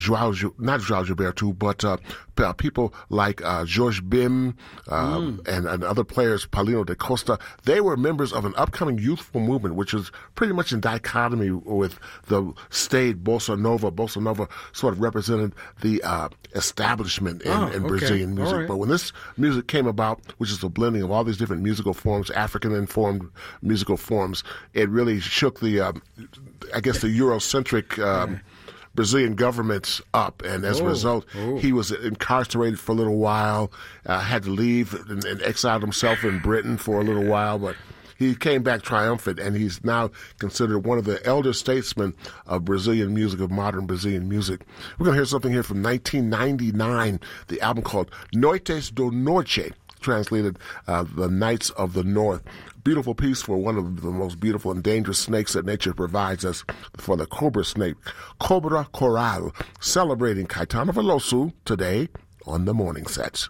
not João Gilberto, but people like Jorge Bim and other players, Paulino da Costa. They were members of an upcoming youthful movement, which was pretty much in dichotomy with the staid Bossa Nova. Bossa Nova sort of represented the establishment in Brazilian music. Right. But when this music came about, which is a blending of all these different musical forms, African-informed musical forms, it really shook the Eurocentric Brazilian governments up, and as a result, he was incarcerated for a little while, had to leave and exiled himself in Britain for a little while, but he came back triumphant, and he's now considered one of the elder statesmen of Brazilian music, of modern Brazilian music. We're going to hear something here from 1999, the album called Noites do Norte, translated The Nights of the North. Beautiful piece for one of the most beautiful and dangerous snakes that nature provides us, for the cobra snake, Cobra Coral, celebrating Caetano Veloso today on the Morning Set.